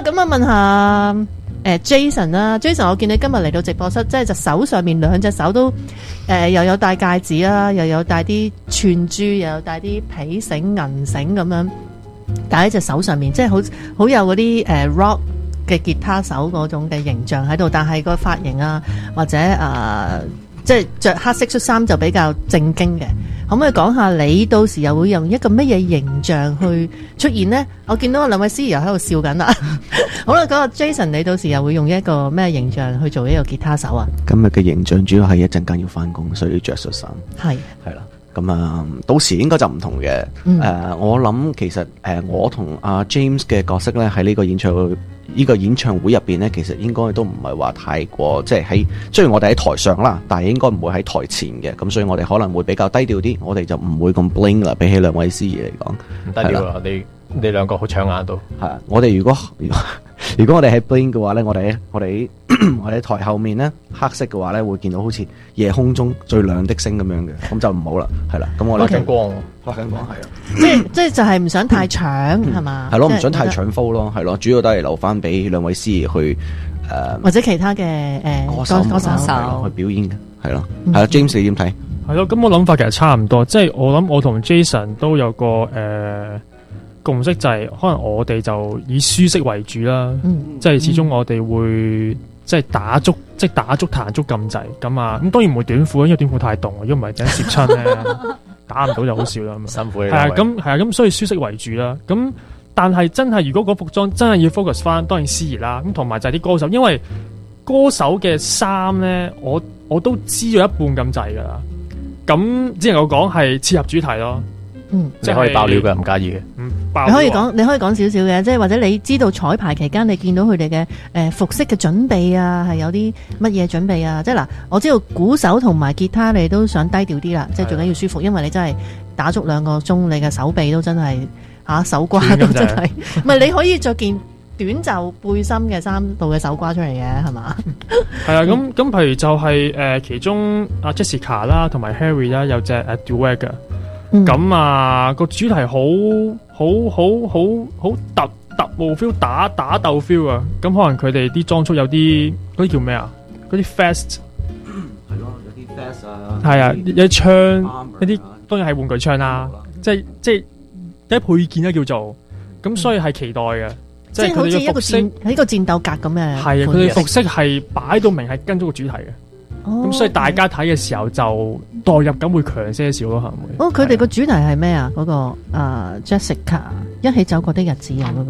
咁啊問下Jason 啦，Jason 我見你今日嚟到直播室，即係隻手上面兩隻手都又有戴戒指啦，又有戴啲串珠，又有戴啲皮繩、銀繩咁樣戴喺隻手上面，即係好有嗰啲rock嘅吉他手嗰種嘅形象喺度，但係個髮型啊或者即係着黑色恤衫就比較正經嘅。可唔可以講下你到時又會用一個乜嘢形象去出現呢？我見到兩位司儀又喺度笑緊啦。好啦，嗰個 Jason 你到時又會用一個咩形象去做一個吉他手啊？ 今日嘅形象主要係一陣間要翻工，所以要着恤衫。係啦。咁到時應該就唔同嘅。我諗其實我同阿 James 嘅角色咧喺呢個演唱會入邊咧，其實應該都唔係話太過，即係雖然我哋喺台上啦，但係應該唔會喺台前嘅。咁所以我哋可能會比較低調啲，我哋就唔會咁 bling 啦。比起兩位司儀嚟講， 唔低調啦，你兩個好搶眼都係。我哋如果我哋喺 bling 嘅話咧，我哋喺台後面咧黑色嘅話咧，會見到好似夜空中最亮的星咁樣嘅，咁就唔好啦，係啦。咁我哋發緊光係啊， 即係就係唔想太搶係嘛？ 係咯，唔想太搶 flow 咯，係咯，主要都係留翻俾兩位司儀去或者其他嘅歌手去表演嘅，係咯，係啦。James 你點睇？ 係咯，咁我諗法其實差唔多，即係我諗我同 Jason 都有個共識，就係可能我哋就以舒適為主啦，即係始終我哋會即係打足彈足咁滯咁啊，咁當然唔會短褲，因為短褲太凍，如果唔係陣攝親咧打唔到就好笑啦， 辛苦你。 咁所以舒適為主啦。咁但係真係如果嗰服裝真係要 focus 翻，當然司儀啦，咁同埋就係啲歌手，因為歌手嘅衫咧，我都知咗一半咁滯噶啦。咁只能夠講係切合主題咯。 即係可以爆料嘅，唔介意嘅。 你可以講少少嘅，即係或者你知道彩排期間你見到佢哋嘅服飾嘅準備啊，係有啲乜嘢準備啊？即係嗱，我知道鼓手同埋吉他你都想低調啲啦，即係最緊要舒服，因為你真係打足2個鐘，你嘅手臂都真係手瓜都真係，唔係你可以着件短袖背心嘅衫度嘅手瓜出嚟嘅係嘛？ 係啊，咁譬如就係其中阿 Jessica 啦，同埋 Harry 啦，有隻duet 嘅。咁個主題好特務 feel， 打鬥 feel 啊！咁可能佢哋啲裝束有啲嗰啲叫咩啊？嗰啲 fast 係咯，有啲 fast 啊， 係啊，有啲槍，有啲當然係玩具槍啦，即係有啲配件啦叫做，咁所以係期待嘅，即係好似一個戰鬥格咁嘅。 係啊，佢哋服飾係擺到明係跟咗個主題嘅。咁所以大家睇嘅時候就代入感會強些少咯，係咪？ 佢哋個主題係咩啊？嗰個Jessica 一起走過的日子啊，嗰個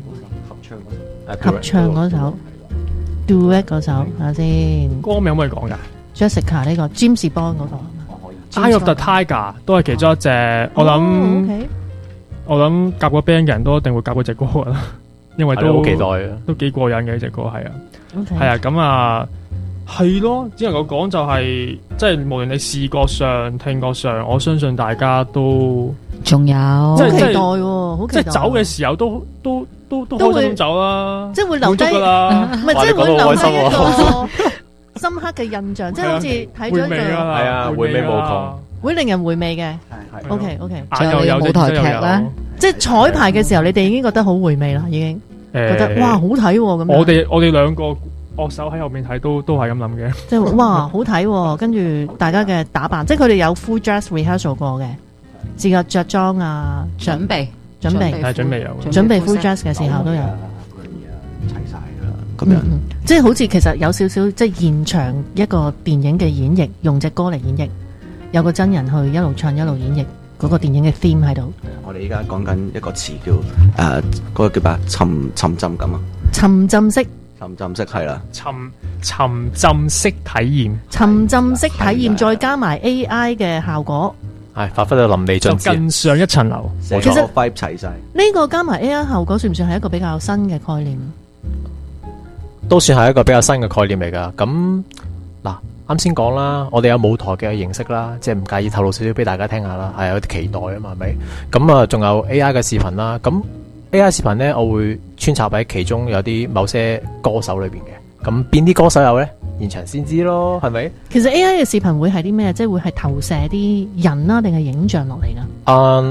合唱嗰首 duet 嗰首，睇下先。 歌名可唔可以講噶 ？Jessica 呢個 James Bond 嗰個 Eye of the Tiger 都係其中一隻，我諗夾過 band 嘅人都一定會夾嗰隻歌噶啦，因為都好期待啊，都幾過癮嘅呢隻歌，係啊，係啊，咁啊。係咯，只能夠講就係，即係無論你視覺上、聽覺上，我相信大家都仲有好期待喎，好期待。即係走嘅時候都開心咁走啦， 即係會留低噶啦，唔係即係會留低一個深刻嘅印象，即係好似睇咗一個係啊，回味無窮， 會令人回味嘅。OK， 仲有舞台劇啦， 即係彩排嘅時候，你哋已經覺得好回味啦，已經覺得哇好睇咁。 我哋兩個樂手喺後面睇都係咁諗嘅， 即係哇好睇，跟住大家嘅打扮，即係佢哋有 full dress rehearsal 過嘅，自個着裝啊，準備有準備 full dress 嘅時候都有， 齊晒啦咁樣， 即係好似其實有少少即係現場一個電影嘅演繹，用隻歌嚟演繹，有個真人去一路唱一路演繹嗰個電影嘅 theme 喺度。 我哋而家講緊一個詞叫嗰個叫咩？沉浸感啊， 沉浸式係啦， 沉浸式體驗， 沉浸式體驗再加埋 AI 嘅效果， 係發揮到淋漓盡致， 更上一層樓。 其實 vibe 齊晒， 呢個加埋 AI 效果算唔算係一個比較新嘅概念？ 都算係一個比較新嘅概念嚟噶。咁嗱，啱先講啦，我哋有舞台嘅形式啦，即係唔介意透露少少俾大家聽下啦，係有啲期待啊嘛，係咪？咁啊，仲有 AI 嘅視頻啦，咁。AI 視頻咧，我會穿插喺其中有啲某些歌手裏邊嘅，咁邊啲歌手有咧？現場先知咯，係咪？ 其實 AI 嘅視頻會係啲咩？即係會係投射啲人啦，定係影像落嚟噶？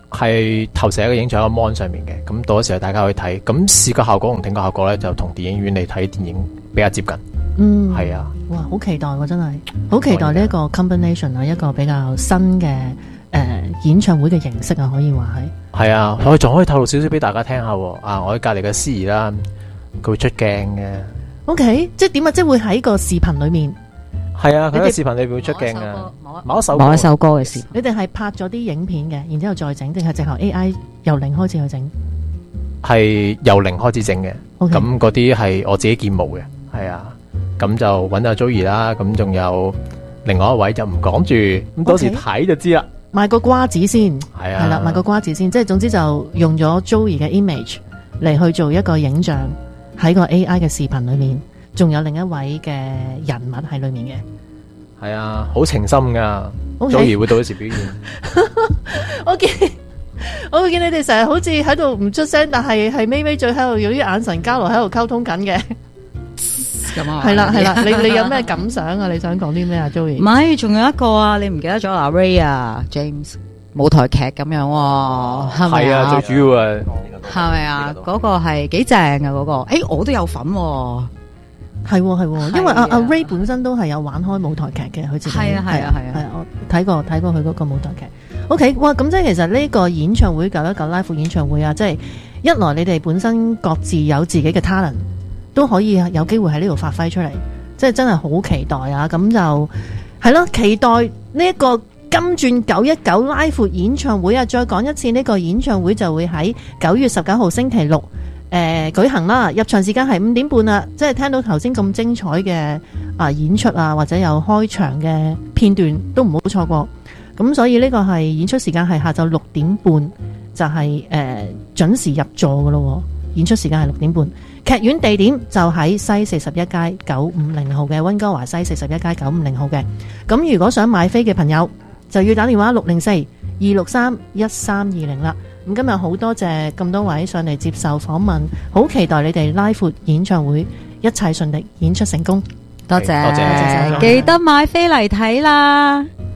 係投射一個影像喺個 mon 上面嘅，咁到嗰時候大家去睇，咁視覺效果同聽覺效果咧就同電影院嚟睇電影比較接近。係啊， 哇，好期待喎，真係好期待呢一個 combination 啊，一個比較新嘅演唱會嘅形式啊，可以話係。 係啊，我仲可以透露少少俾大家聽下喎。啊，我喺隔籬嘅司儀啦，佢會出鏡嘅。 OK， 即係點啊？即係會喺個視頻裏面。 係啊，佢喺視頻裏邊會出鏡嘅。某一首歌嘅視頻。 你哋係拍咗啲影片嘅，然之後再整，定係直頭 AI 由零開始去整？ 係由零開始整嘅。咁嗰啲係我自己建模嘅。係啊，咁就揾阿 Joey 啦，咁仲有另外一位就唔講住，咁到時睇就知啦。 賣個瓜子先， 係啊， 係啦，賣個瓜子先，即係總之就用咗 Joey 嘅 image 嚟去做一個影像喺個 AI 嘅視頻裏面，仲有另一位嘅人物喺裏面嘅。 係啊，好情深噶 Joey 會到時表現。 我見你哋成日好似喺度唔出聲，但係咪咪嘴喺度用啲眼神交流喺度溝通緊嘅。係啦，你有咩感想啊？你想講啲咩啊 ，Joey？ 唔係，仲有一個啊，你唔記得咗阿 Ray 啊 ，James 舞台劇咁樣喎，係咪啊？ 係啊，最主要啊， 係咪啊？嗰個係幾正啊，嗰個，我都有份喎。 係，因為阿 Ray 本身都係有玩開舞台劇嘅，佢自己係啊， 我睇過佢嗰個舞台劇。OK， 哇，咁即係其實呢個演唱會919 Live 演唱會啊，即係一來你哋本身各自有自己嘅 talent，都可以有機會喺呢度發揮出嚟，即係真係好期待啊！咁就係咯，期待呢一個金鑽919 Live 演唱會啊！再講一次，呢個演唱會就會喺9月19號星期六舉行啦。入場時間係5點半啦，即係聽到頭先咁精彩嘅演出啊，或者有開場嘅片段都唔好錯過。咁所以呢個係演出時間係下晝6點半，就係準時入座噶咯。演出時間係6點半。劇院地點就喺西41街950號嘅溫哥華西41街950號嘅。咁如果想買飛嘅朋友，就要打電話604-263-1320啦。咁今日好多謝咁多位上嚟接受訪問，好期待你哋拉闊演唱會一切順利，演出成功。 多謝，記得買飛嚟睇啦。